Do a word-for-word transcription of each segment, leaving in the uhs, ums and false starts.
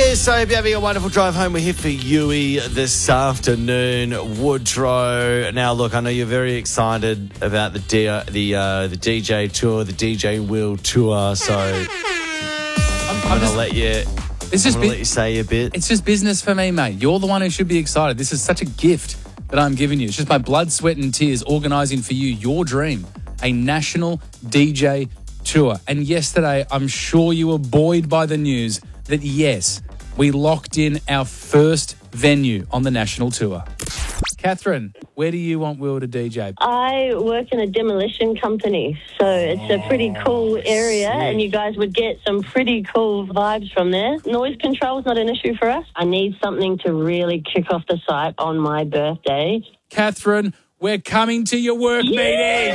Yes, so I hope you're having a wonderful drive home. We're here for Yui this afternoon, Woodrow. Now, look, I know you're very excited about the D- the uh, the D J tour, the D J Will tour. So I'm, I'm, I'm going to let you. It's just I'm bu- let you say a bit. It's just business for me, mate. You're the one who should be excited. This is such a gift that I'm giving you. It's just my blood, sweat, and tears organising for you your dream, a national D J tour. And yesterday, I'm sure you were buoyed by the news that yes, we locked in our first venue on the national tour. Catherine, where do you want Will to D J? I work in a demolition company, so it's a pretty cool area, sick. and you guys would get some pretty cool vibes from there. Noise control is not an issue for us. I need something to really kick off the site on my birthday. Catherine, we're coming to your work meeting.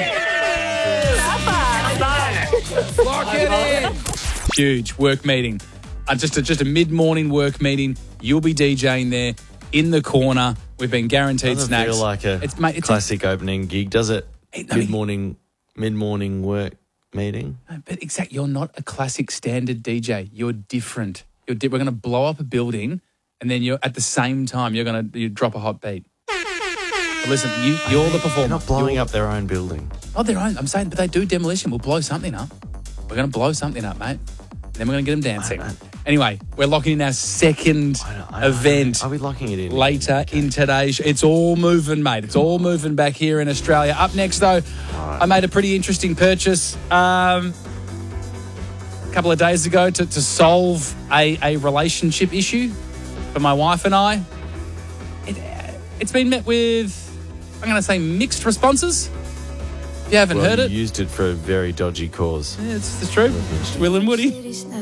Lock it in. Huge work meeting. Uh, just a, just a mid-morning work meeting. You'll be DJing there in the corner. We've been guaranteed Doesn't snacks. feel like a it's, mate, it's classic opening gig, does it? It- I mean- Mid-morning, mid-morning work meeting. A, but exactly, you're not a classic standard D J. You're different. You're di- we're going to blow up a building, and then you're at the same time you're going to you drop a hot beat. But listen, you, you're the performer. They're not blowing You're- up their own building. Oh, their own. I'm saying, but they do demolition. We'll blow something up. We're going to blow something up, mate. Then we're going to get them dancing. Anyway, we're locking in our second I don't- I don't- event Are we locking it in? later in today's show. It's all moving, mate. It's all moving back here in Australia. Up next, though, I made a pretty interesting purchase um, a couple of days ago to, to solve a, a relationship issue for my wife and I. It, it's been met with, I'm going to say, mixed responses. If you haven't Well, heard you it, used it for a very dodgy cause. yeah, it's, it's true. Will and Woody.